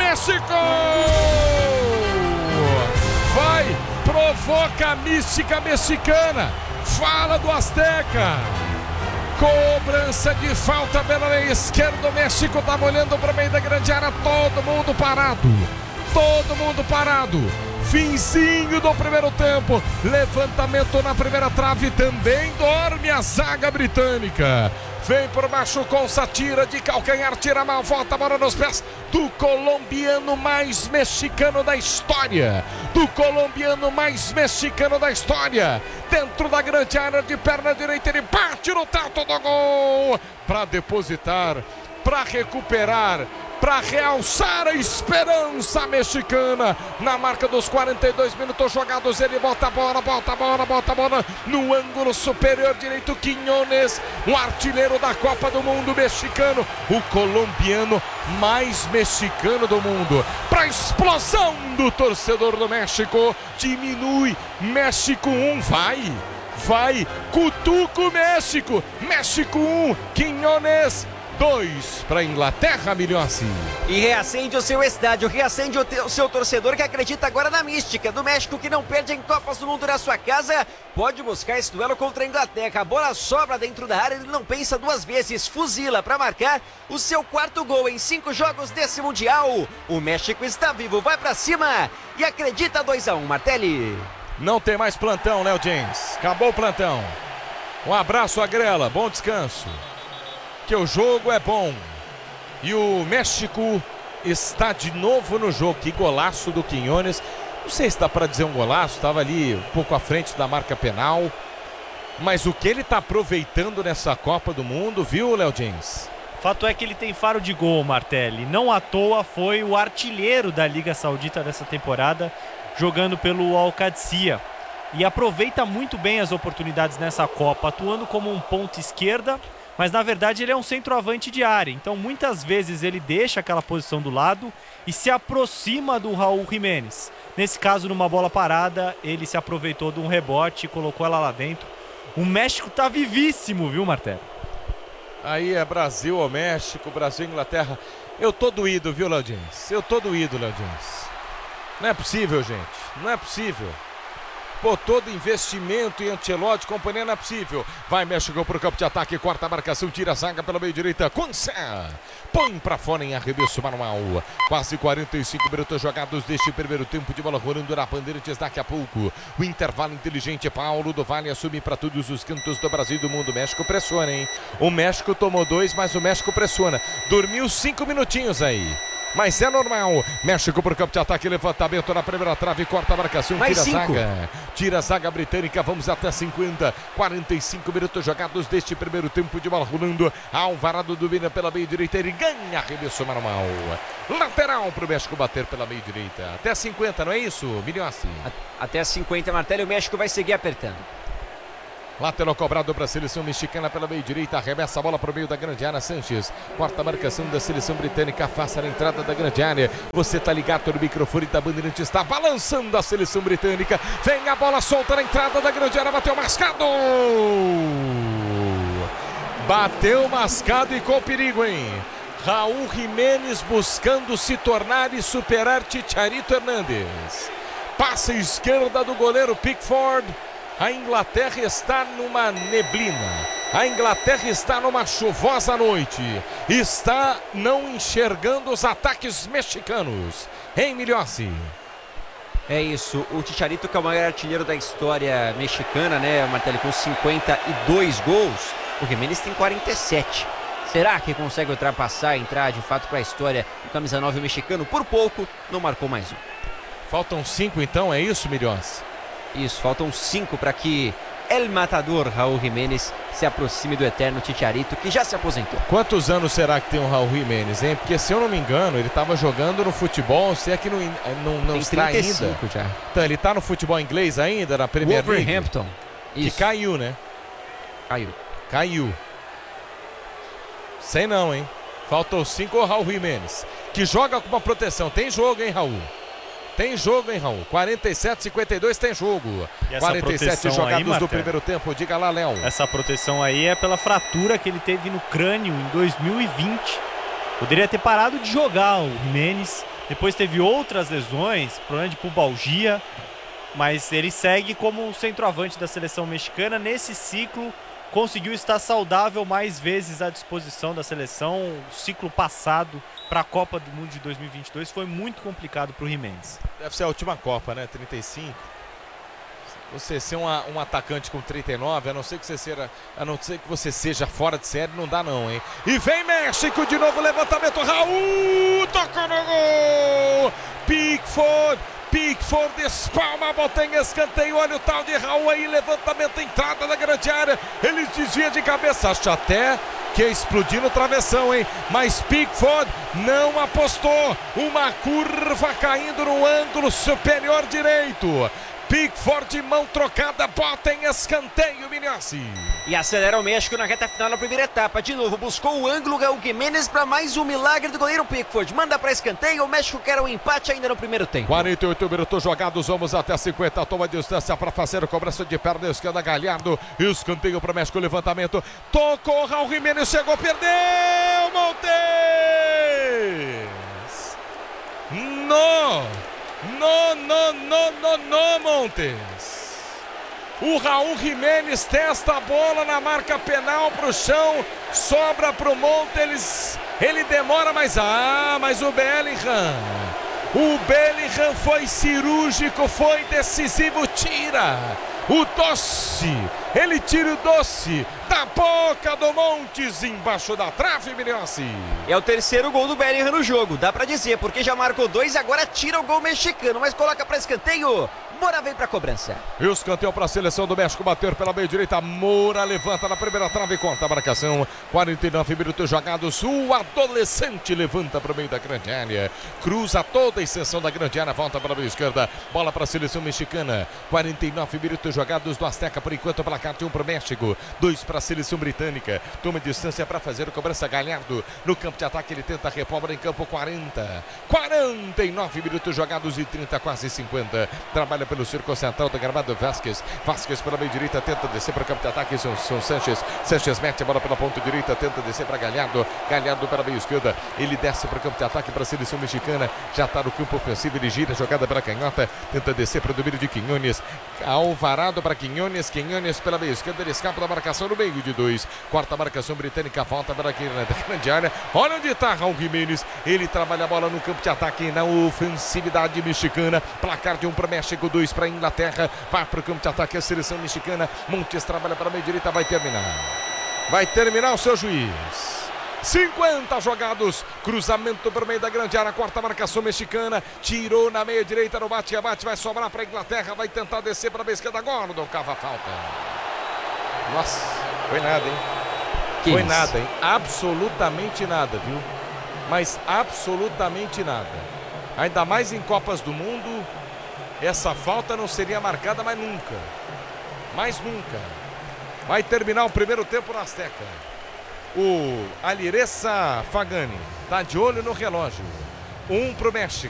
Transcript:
México! Vai, provoca a mística mexicana. Fala do Azteca. Cobrança de falta pela lei esquerda. O México estava olhando para o meio da grande área. Todo mundo parado. Todo mundo parado. Finzinho do primeiro tempo. Levantamento na primeira trave. Também dorme a zaga britânica. Vem por baixo com Satira de calcanhar, tira mal, volta a bola nos pés do colombiano mais mexicano da história. Do colombiano mais mexicano da história. Dentro da grande área de perna direita, ele bate no teto do gol. Para depositar, para recuperar, para realçar a esperança mexicana. Na marca dos 42 minutos jogados, ele bota a bola no ângulo superior direito. Quiñones, o artilheiro da Copa do Mundo mexicano, o colombiano mais mexicano do mundo. Para explosão do torcedor do México, diminui. México 1, vai, cutuca o México. México 1, Quiñones 2 para a Inglaterra, Milhões. E reacende o seu estádio, reacende o seu torcedor que acredita agora na mística do México, que não perde em Copas do Mundo na sua casa. Pode buscar esse duelo contra a Inglaterra. A bola sobra dentro da área, ele não pensa duas vezes, fuzila para marcar o seu quarto gol em 5 jogos desse Mundial. O México está vivo, vai para cima e acredita. 2-1, Martelli. Não tem mais plantão, Léo James. Acabou o plantão. Um abraço, Agrela, bom descanso. Que o jogo é bom e o México está de novo no jogo. Que golaço do Quiñones. Não sei se dá para dizer um golaço, estava ali um pouco à frente da marca penal, mas o que ele está aproveitando nessa Copa do Mundo, viu, Léo James? Fato é que ele tem faro de gol, Martelli. Não à toa foi o artilheiro da Liga Saudita dessa temporada, jogando pelo Al-Qadsiya, e aproveita muito bem as oportunidades nessa Copa, atuando como um ponta esquerda, mas na verdade ele é um centroavante de área. Então muitas vezes ele deixa aquela posição do lado e se aproxima do Raúl Jiménez. Nesse caso, numa bola parada, ele se aproveitou de um rebote e colocou ela lá dentro. O México tá vivíssimo, viu, Martelli? Aí é Brasil ou México, Brasil e Inglaterra. Eu tô doído, viu, Léo James? Eu tô doído, Léo James. Não é possível, gente. Não é possível. Pô, todo investimento em Ancelotti, companhia, não é possível. Vai, México pro campo de ataque, corta a marcação, tira a zaga pela meio direita. Concé, põe pra fora em arremesso manual. Quase 45 minutos jogados deste primeiro tempo, de bola rolando na Bandeirantes. Daqui a pouco, o intervalo inteligente. Paulo do Vale assume para todos os cantos do Brasil e do mundo. O México pressiona, hein? O México tomou 2, mas o México pressiona. Dormiu 5 minutinhos aí. Mas é normal. México por campo de ataque, levantamento na primeira trave, corta a marcação, tira a zaga. Tira a zaga britânica, vamos até 50. 45 minutos jogados deste primeiro tempo, de bola rolando. Alvarado domina pela meia direita, ele ganha arremesso manual. Lateral para o México bater pela meia direita. Até 50, não é isso, Milhões? Até 50, Martelli, o México vai seguir apertando. Lateral cobrado para a seleção mexicana pela meio direita, arremessa a bola para o meio da grande área. Sanches, quarta marcação da seleção britânica, faça a entrada da grande área. Você tá ligado no microfone da Bandeirantes, está balançando a seleção britânica. Vem a bola solta na entrada da grande área, bateu Mascado. Bateu Mascado e com perigo, hein? Raúl Jiménez buscando se tornar e superar Chicharito Hernández. Passe esquerda do goleiro Pickford. A Inglaterra está numa neblina. A Inglaterra está numa chuvosa noite. Está não enxergando os ataques mexicanos. Hein, Milhossi? É isso. O Chicharito, que é o maior artilheiro da história mexicana, né, Martelli, com 52 gols. O Jiménez tem 47. Será que consegue ultrapassar, entrar de fato para a história? O camisa 9 mexicano, por pouco, não marcou mais um. Faltam 5 então, é isso, Milhões? Isso, faltam 5 para que El Matador Raúl Jiménez se aproxime do eterno Chicharito, que já se aposentou. Quantos anos será que tem o Raúl Jiménez, hein? Porque, se eu não me engano, ele estava jogando no futebol, se é que não está ainda. Já. Então, ele está no futebol inglês ainda, na Premier League? Wolverhampton. Que caiu, né? Caiu. Sei não, hein? Faltou 5 o Raúl Jiménez, que joga com uma proteção. Tem jogo, hein, Raúl? Tem jogo, hein, Raul? 47-52 tem jogo. 47 jogados do primeiro tempo. Diga lá, Léo. Essa proteção aí é pela fratura que ele teve no crânio em 2020. Poderia ter parado de jogar o Jiménez, Depois teve outras lesões, problema de pubalgia, mas ele segue como centroavante da seleção mexicana. Nesse ciclo, conseguiu estar saudável mais vezes à disposição da seleção. O ciclo passado para a Copa do Mundo de 2022 foi muito complicado para o Jiménez. Deve ser a última Copa, né? 35. Você ser um atacante com 39, a não ser que você seja fora de série, não dá não, hein? E vem México de novo, levantamento, Raul tocou no gol! Pickford espalma, bota em escanteio, olha o tal de Raul aí, levantamento, entrada da grande área, ele desvia de cabeça, acho até que ia explodir no travessão, hein? Mas Pickford não apostou, uma curva caindo no ângulo superior direito. Pickford, mão trocada, bota em escanteio, Minhassi. E acelera o México na reta final da primeira etapa. De novo, buscou o ângulo Raul Jiménez para mais um milagre do goleiro Pickford. Manda para escanteio, o México quer um empate ainda no primeiro tempo. 48 minutos jogados, vamos até 50. Toma distância para fazer a cobrança de perna esquerda, Galhardo. Escanteio para o México, levantamento. Tocou, Raul Jiménez chegou, perdeu, Montes! No, Montes. O Raul Jiménez testa a bola na marca penal pro chão, sobra pro Montes, ele demora, mas o Bellingham foi cirúrgico, foi decisivo, tira o doce, ele tira o doce da boca do Montes, embaixo da trave, Minhassi. É o terceiro gol do Bellingham no jogo, dá pra dizer, porque já marcou 2 e agora tira o gol mexicano, mas coloca pra escanteio. Moura vem pra cobrança. E o escanteio para a seleção do México, bater pela meia direita, Moura levanta na primeira trave, corta a marcação, 49 minutos jogados, o adolescente levanta para o meio da grande área, cruza toda a extensão da grande área, volta para a meia esquerda, bola para a seleção mexicana, 49 minutos jogados do Azteca, por enquanto placar de 1 para o México, 2 para a seleção britânica, toma distância para fazer a cobrança, Galhardo, no campo de ataque ele tenta a repobra em campo, 49 minutos jogados e 30, quase 50, trabalha pelo círculo central do gramado, Vázquez pela meia direita, tenta descer para o campo de ataque, são Sanchez mete a bola pela ponta direita, tenta descer para Galhardo pela meia esquerda, ele desce para o campo de ataque para a seleção mexicana, já está no campo ofensivo, ele gira a jogada para a canhota, tenta descer para o domínio de Quiñones, Alvarado para Quiñones pela meia esquerda, ele escapa da marcação no meio de 2, corta a marcação britânica, volta para aqui na grande área, olha onde está Raul Jiménez, ele trabalha a bola no campo de ataque, na ofensividade mexicana, placar de 1 para México, 2 para a Inglaterra, vai para o campo de ataque a seleção mexicana, Montes trabalha para a meia direita, vai terminar o seu juiz. 50 jogados, cruzamento para o meio da grande área, quarta marcação mexicana, tirou na meia direita no bate-rebate, vai sobrar para a Inglaterra, vai tentar descer para a meia esquerda, agora não cava a falta. Nossa, foi nada, hein? Foi nada, hein? Absolutamente nada, viu? Mas absolutamente nada. Ainda mais em Copas do Mundo, essa falta não seria marcada mais nunca. Vai terminar o primeiro tempo na Azteca. O Alireza Fagani está de olho no relógio. 1 para o México,